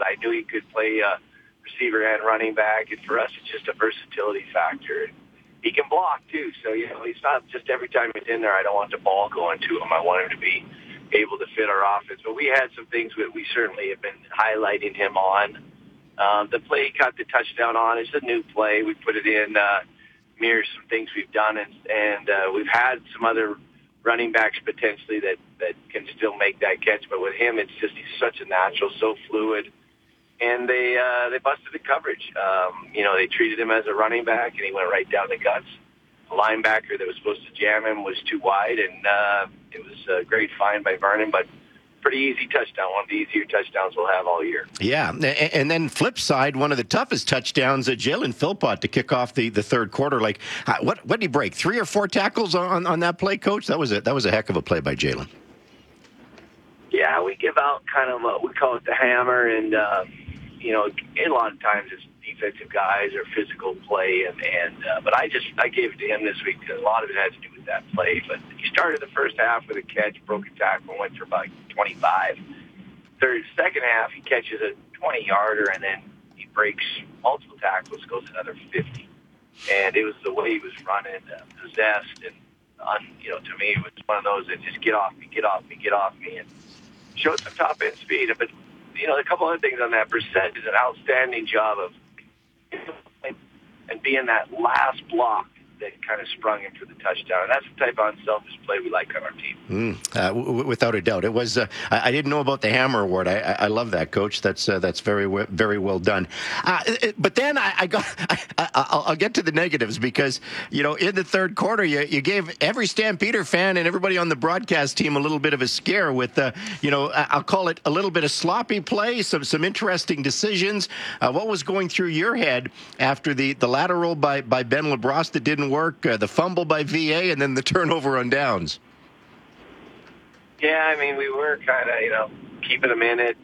I knew he could play receiver and running back, and for us, it's just a versatility factor. He can block, too, so, he's not just every time he's in there, I don't want the ball going to him. I want him to be able to fit our offense. But we had some things that we certainly have been highlighting him on. The play he got the touchdown on is a new play. We put it in, mirrors some things we've done, and we've had some other running backs potentially that can still make that catch. But with him, it's just he's such a natural, so fluid. And they busted the coverage. They treated him as a running back, and he went right down the guts. The linebacker that was supposed to jam him was too wide, and it was a great find by Vernon, but pretty easy touchdown, one of the easier touchdowns we'll have all year. Yeah, and then flip side, one of the toughest touchdowns, Jalen Philpott to kick off the third quarter. Like, what did he break? 3 or 4 tackles on that play, Coach? That was a heck of a play by Jalen. Yeah, we give out kind of we call it the hammer, and a lot of times it's defensive guys or physical play, but I gave it to him this week because a lot of it has to do with that play. But he started the first half with a catch, broke a tackle, and went for about 25. Second half, he catches a 20-yarder, and then he breaks multiple tackles, goes another 50. And it was the way he was running, possessed, and to me, it was one of those that just get off me, and showed some top-end speed. But a couple other things on that. Brissett did an outstanding job of and being that last block that kind of sprung him for the touchdown. And that's the type of unselfish play we like on our team. Without a doubt. It was. I didn't know about the Hammer Award. I love that, Coach. That's very well done. But then I'll get to the negatives because in the third quarter you gave every Stampeder fan and everybody on the broadcast team a little bit of a scare with I'll call it a little bit of sloppy play, some interesting decisions. What was going through your head after the lateral by Ben LaBrosse that didn't work, the fumble by VA, and then the turnover on downs? Yeah, I mean, we were kind of, keeping them in it.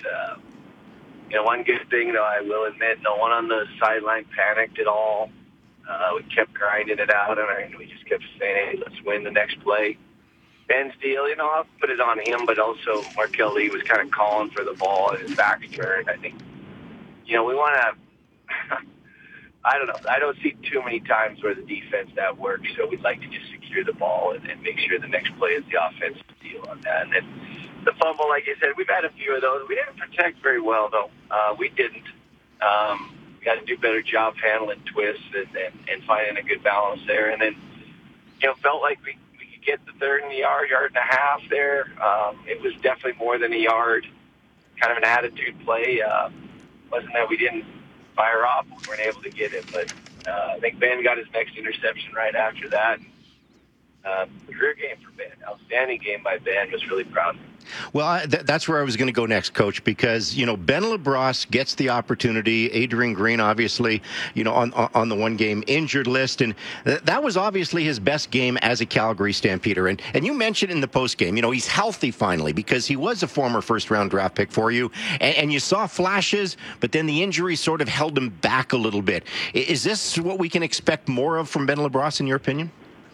One good thing, though, I will admit, no one on the sideline panicked at all. We kept grinding it out, and we just kept saying, hey, let's win the next play. Ben's deal, I'll put it on him, but also Markel Lee was kind of calling for the ball and his back turned. I think, we want to I don't know. I don't see too many times where the defense that works, so we'd like to just secure the ball and make sure the next play is the offensive deal on that. And then the fumble, like you said, we've had a few of those. We didn't protect very well, though. We didn't. We got to do a better job handling twists and finding a good balance there. And then, felt like we could get the third and the yard and a half there. It was definitely more than a yard, kind of an attitude play. Wasn't that we didn't fire off, we weren't able to get it, but I think Ben got his next interception right after that. Career game for Ben. Outstanding game by Ben. Was really proud of him. Well, that's where I was going to go next, Coach, because, Ben LaBrosse gets the opportunity. Adrian Green, obviously, on the one-game injured list, and that was obviously his best game as a Calgary Stampeder. And you mentioned in the postgame, he's healthy finally because he was a former first-round draft pick for you, and you saw flashes, but then the injury sort of held him back a little bit. Is this what we can expect more of from Ben LaBrosse, in your opinion?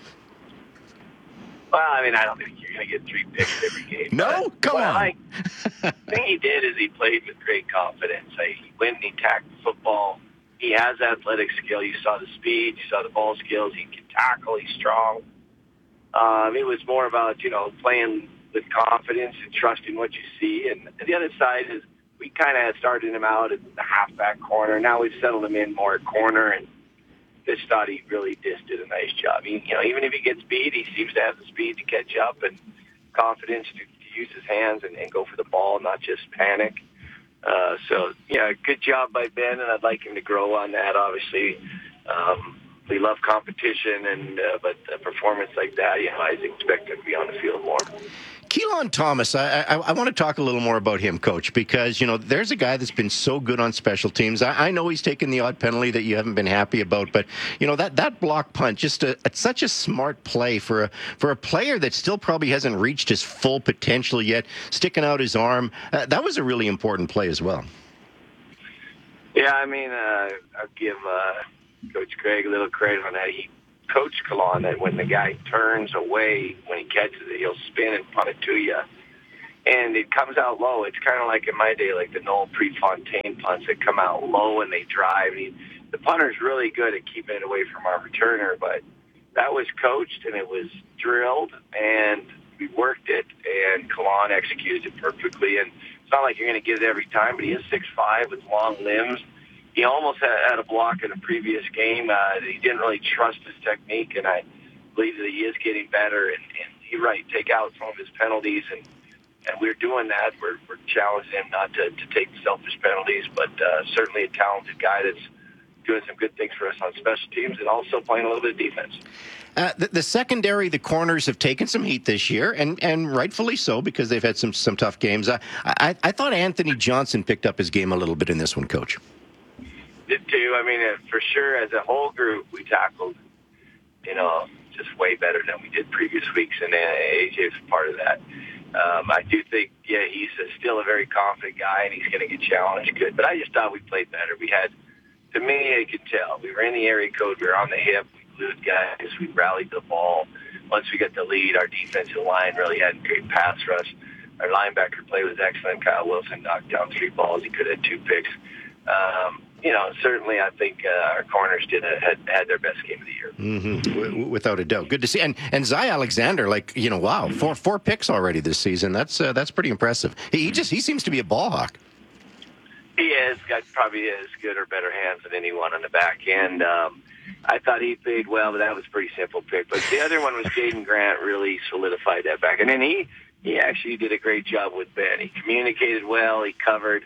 Well, I mean, I don't think you're going to get 3 picks every game. No? Come on. The thing he did is he played with great confidence. He went and he tackled the football. He has athletic skill. You saw the speed. You saw the ball skills. He can tackle. He's strong. It was more about, playing with confidence and trusting what you see. And the other side is we kind of started him out at the halfback corner. Now we've settled him in more at corner, and just thought he really did a nice job. Even if he gets beat, he seems to have the speed to catch up and confidence to use his hands and go for the ball, not just panic. Good job by Ben, and I'd like him to grow on that. Obviously, we love competition, but a performance like that, I expect him to be on the field more. Keelan Thomas, I want to talk a little more about him, Coach, because, there's a guy that's been so good on special teams. I know he's taken the odd penalty that you haven't been happy about, but, that block punt, just such a smart play for a player that still probably hasn't reached his full potential yet, sticking out his arm. That was a really important play as well. Yeah, I mean, I'll give Coach Craig a little credit on that. He coached Keelan that when the guy turns away, when he catches it, he'll spin and punt it to you. And it comes out low. It's kind of like in my day, like the Noel Prefontaine punts that come out low and they drive. The punter's really good at keeping it away from our returner, but that was coached and it was drilled and we worked it, and Kalan executed it perfectly. And it's not like you're going to get it every time, but he is 6'5" with long limbs. He almost had a block in a previous game. He didn't really trust his technique, and I believe that he is getting better. And you're right, take out some of his penalties, and we're doing that. We're challenging him not to take selfish penalties, but certainly a talented guy that's doing some good things for us on special teams and also playing a little bit of defense. The secondary, the corners have taken some heat this year, and rightfully so because they've had some tough games. I thought Anthony Johnson picked up his game a little bit in this one, Coach. Did too. I mean, for sure, as a whole group, we tackled, just way better than we did previous weeks, and AJ is part of that. I do think, he's still a very confident guy, and he's going to get challenged good. But I just thought we played better. We had, to me, I could tell. We were in the area code. We were on the hip. We glued guys. We rallied the ball. Once we got the lead, our defensive line really had a great pass rush. Our linebacker play was excellent. Kyle Wilson knocked down 3 balls. He could have had 2 picks. Certainly I think our corners had their best game of the year. Mm-hmm. Without a doubt. Good to see. And Zy Alexander, wow, 4 picks already this season. That's pretty impressive. He seems to be a ball hawk. He is. Got probably as good or better hands than anyone on the back end. I thought he played well, but that was a pretty simple pick. But the other one was Jaden Grant really solidified that back. And then he actually did a great job with Ben. He communicated well. He covered,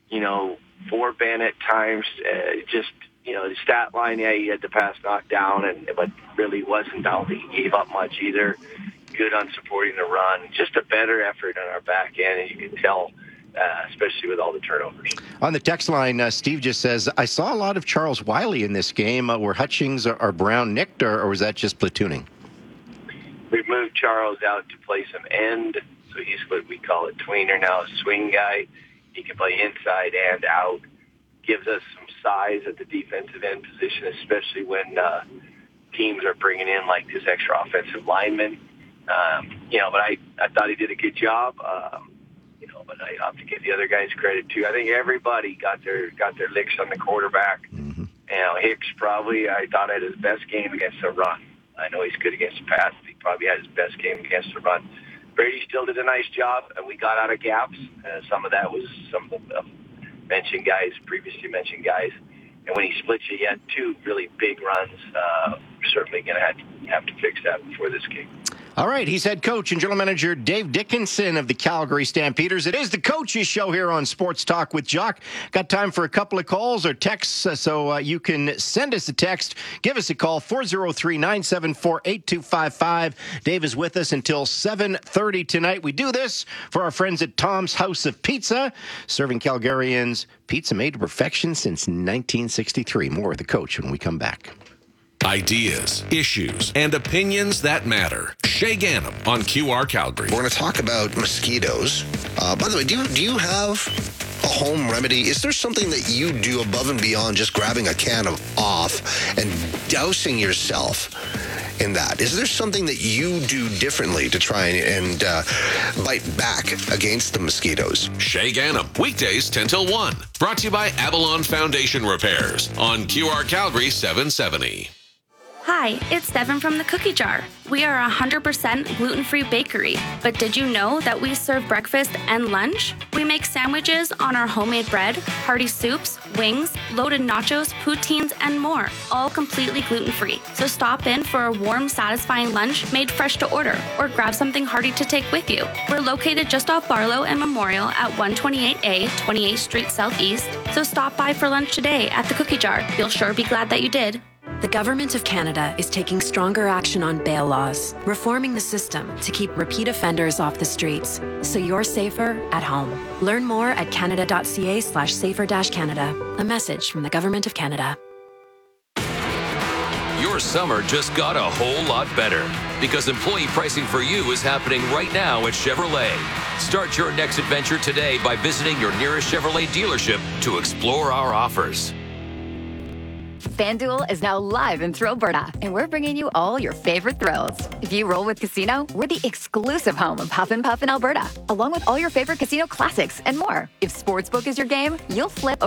4 Bennett times. The stat line, he had the pass knocked down, but really wasn't down. He gave up much either. Good on supporting the run. Just a better effort on our back end, and you can tell, especially with all the turnovers. On the text line, Steve just says, I saw a lot of Charles Wiley in this game. Were Hutchings or Brown nicked, or was that just platooning? We've moved Charles out to play some end, so he's what we call a tweener now, a swing guy. He can play inside and out. Gives us some size at the defensive end position, especially when teams are bringing in like this extra offensive lineman. But I thought he did a good job. But I have to give the other guys credit too. I think everybody got their licks on the quarterback. Mm-hmm. Hicks probably, I thought, had his best game against the run. I know he's good against the pass, but he probably had his best game against the run. Brady still did a nice job, and we got out of gaps. Some of that was some of the previously mentioned guys. And when he splits you, he had 2 really big runs. We're certainly going to have to fix that before this game. All right, he's head coach and general manager Dave Dickenson of the Calgary Stampeders. It is the Coaches Show here on Sports Talk with Jock. Got time for a couple of calls or texts, so you can send us a text. Give us a call, 403-974-8255. Dave is with us until 7:30 tonight. We do this for our friends at Tom's House of Pizza, serving Calgarians pizza made to perfection since 1963. More with the coach when we come back. Ideas, issues, and opinions that matter. Shay Ganem on QR Calgary. We're going to talk about mosquitoes. By the way, do you have a home remedy? Is there something that you do above and beyond just grabbing a can of off and dousing yourself in that? Is there something that you do differently to try and bite back against the mosquitoes? Shay Ganem, weekdays 10 till 1. Brought to you by Avalon Foundation Repairs on QR Calgary 770. Hi, it's Devin from the Cookie Jar. We are a 100% gluten-free bakery, but did you know that we serve breakfast and lunch? We make sandwiches on our homemade bread, hearty soups, wings, loaded nachos, poutines, and more, all completely gluten-free. So stop in for a warm, satisfying lunch made fresh to order, or grab something hearty to take with you. We're located just off Barlow and Memorial at 128A, 28th Street Southeast, so stop by for lunch today at the Cookie Jar. You'll sure be glad that you did. The Government of Canada is taking stronger action on bail laws, reforming the system to keep repeat offenders off the streets, so you're safer at home. Learn more at canada.ca/safer-canada. A message from the Government of Canada. Your summer just got a whole lot better because employee pricing for you is happening right now at Chevrolet. Start your next adventure today by visiting your nearest Chevrolet dealership to explore our offers. FanDuel is now live in Thrillberta, and we're bringing you all your favorite thrills. If you roll with Casino, we're the exclusive home of Huff and Puff in Alberta, along with all your favorite casino classics and more. If Sportsbook is your game, you'll flip